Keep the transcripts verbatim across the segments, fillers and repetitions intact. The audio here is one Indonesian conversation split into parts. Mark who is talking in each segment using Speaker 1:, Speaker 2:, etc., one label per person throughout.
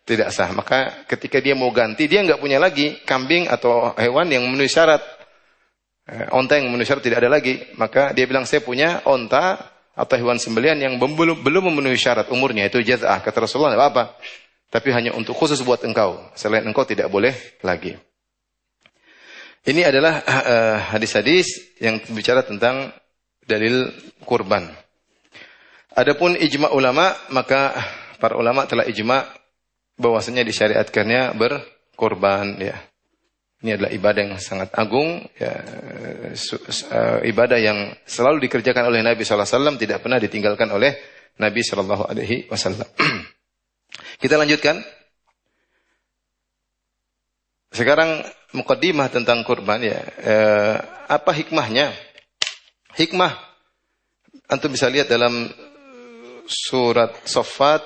Speaker 1: tidak sah. Maka ketika dia mau ganti, dia nggak punya lagi kambing atau hewan yang memenuhi syarat. Onta yang memenuhi syarat tidak ada lagi. Maka dia bilang, saya punya onta atau hewan sembelihan yang belum, belum memenuhi syarat umurnya. Itu jaz'ah. Kata Rasulullah, tidak apa-apa. Tapi hanya untuk khusus buat engkau. Selain engkau tidak boleh lagi. Ini adalah uh, hadis-hadis yang bicara tentang dalil kurban. Adapun ijma' ulama, maka para ulama telah ijma' bahwasanya disyariatkannya berkorban. Ya. Ini adalah ibadah yang sangat agung, ya, uh, ibadah yang selalu dikerjakan oleh Nabi shallallahu alaihi wasallam, tidak pernah ditinggalkan oleh Nabi shallallahu alaihi wasallam. Kita lanjutkan. Sekarang muqaddimah tentang kurban. Ya. Uh, apa hikmahnya? Hikmah, antum bisa lihat dalam surat Saffat,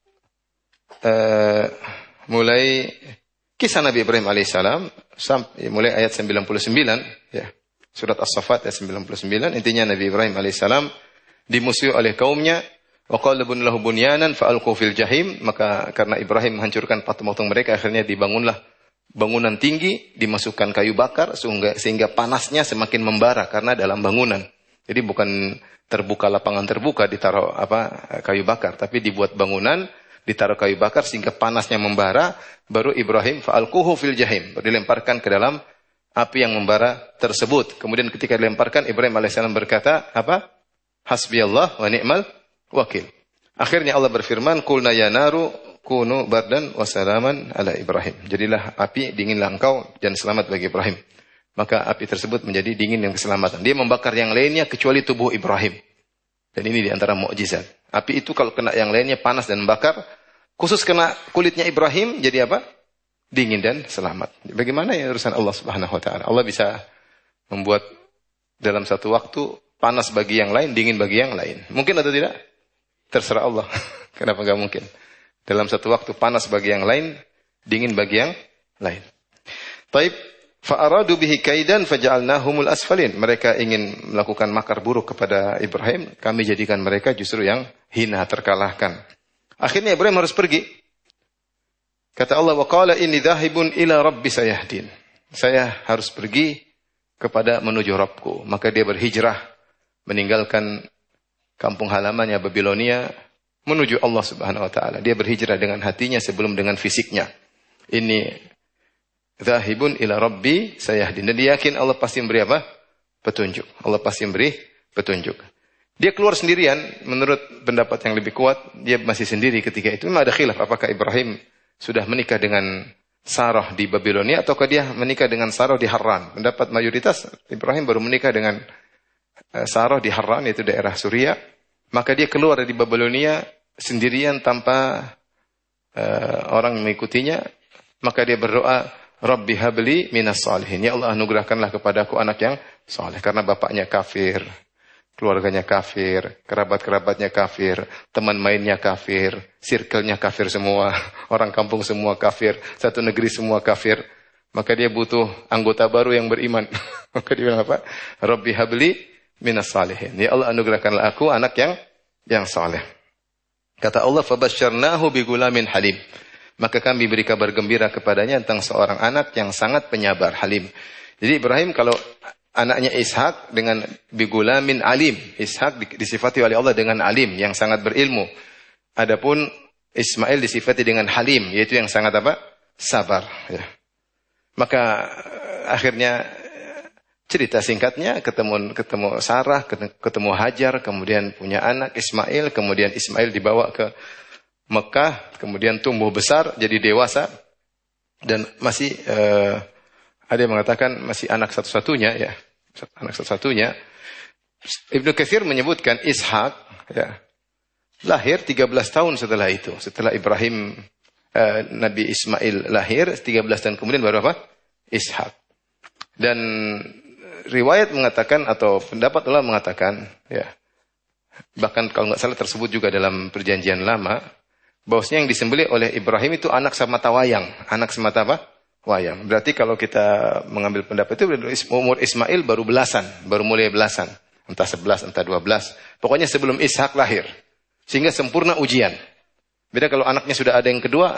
Speaker 1: uh, mulai kisah Nabi Ibrahim alaihissalam, sampai mulai ayat sembilan puluh sembilan, ya. Surat As-Saffat ayat sembilan puluh sembilan, intinya Nabi Ibrahim alaihissalam dimusuhi oleh kaumnya, wa qala lahu bunyanan fa'alqu fil jahim, maka karena Ibrahim menghancurkan patung-patung mereka, akhirnya dibangunlah bangunan tinggi, dimasukkan kayu bakar sehingga, sehingga panasnya semakin membara karena dalam bangunan. Jadi bukan terbuka lapangan terbuka ditaruh apa kayu bakar, tapi dibuat bangunan, ditaruh kayu bakar sehingga panasnya membara, baru Ibrahim fa'alquhu fil jahim, dilemparkan ke dalam api yang membara tersebut. Kemudian ketika dilemparkan, Ibrahim alaihissalam berkata, apa? Hasbiyallah wa ni'mal wakil. Akhirnya Allah berfirman, qulna ya naru kunu bardan wa salaman ala Ibrahim. Jadilah api, dinginlah engkau dan selamat bagi Ibrahim. Maka api tersebut menjadi dingin dan keselamatan. Dia membakar yang lainnya kecuali tubuh Ibrahim. Dan ini diantara mukjizat. Api itu kalau kena yang lainnya panas dan membakar. Khusus kena kulitnya Ibrahim, jadi apa? Dingin dan selamat. Bagaimana ya urusan Allah subhanahu wa ta'ala? Allah bisa membuat dalam satu waktu panas bagi yang lain, dingin bagi yang lain. Mungkin atau tidak? Terserah Allah. Kenapa enggak mungkin? Dalam satu waktu panas bagi yang lain, dingin bagi yang lain. Taib. Fa'aradu bihi kaidan faja'alnahumul asfalin. Mereka ingin melakukan makar buruk kepada Ibrahim. Kami jadikan mereka justru yang hina, terkalahkan. Akhirnya Ibrahim harus pergi. Kata Allah, wa qala inni dhahibun ila rabbi sayahdin. Saya harus pergi kepada menuju Rabbku. Maka dia berhijrah, meninggalkan kampung halamannya Babilonia, menuju Allah subhanahu wa ta'ala. Dia berhijrah dengan hatinya sebelum dengan fisiknya. Ini Zahibun ila Rabbi sayahdin. Dan dia yakin Allah pasti memberi apa? Petunjuk. Allah pasti memberi petunjuk. Dia keluar sendirian, menurut pendapat yang lebih kuat, dia masih sendiri ketika itu. Memang ada khilaf, apakah Ibrahim sudah menikah dengan Sarah di Babilonia, ataukah dia menikah dengan Sarah di Harran. Pendapat mayoritas, Ibrahim baru menikah dengan Sarah di Harran, yaitu daerah Suria. Maka dia keluar dari Babilonia sendirian tanpa uh, orang mengikutinya. Maka dia berdoa, Rabbi habli minas salihin. Ya Allah, anugerahkanlah kepadaku anak yang saleh. Karena bapaknya kafir, keluarganya kafir, kerabat-kerabatnya kafir, teman mainnya kafir, circle-nya kafir semua, orang kampung semua kafir, satu negeri semua kafir. Maka dia butuh anggota baru yang beriman. Maka dia bilang apa? Rabbi habli minas salihin. Ya Allah, anugerahkanlah aku anak yang yang saleh. Kata Allah, fabasyarnahu bigulamin halim. Maka kami beri kabar gembira kepadanya tentang seorang anak yang sangat penyabar, halim. Jadi Ibrahim kalau anaknya Ishak dengan bigulamin alim. Ishak disifati oleh Allah dengan alim, yang sangat berilmu. Adapun Ismail disifati dengan halim, yaitu yang sangat apa? Sabar. Ya. Maka akhirnya cerita singkatnya, ketemu ketemu Sarah, ketemu Hajar, kemudian punya anak Ismail, kemudian Ismail dibawa ke Mekah, kemudian tumbuh besar, jadi dewasa, dan masih uh, ada yang mengatakan masih anak satu-satunya, ya, anak satu-satunya. Ibnu Katsir menyebutkan Ishak, ya, lahir tiga belas tahun setelah itu, setelah Ibrahim, uh, Nabi Ismail lahir, tiga belas tahun kemudian baru apa? Ishak. Dan riwayat mengatakan atau pendapat ulama mengatakan, ya, bahkan kalau nggak salah tersebut juga dalam perjanjian lama, bahwasanya yang disembelih oleh Ibrahim itu anak semata wayang. Anak semata apa? Wayang. Berarti kalau kita mengambil pendapat itu, umur Ismail baru belasan. Baru mulai belasan. Entah sebelas, entah dua belas. Pokoknya sebelum Ishak lahir. Sehingga sempurna ujian. Beda kalau anaknya sudah ada yang kedua,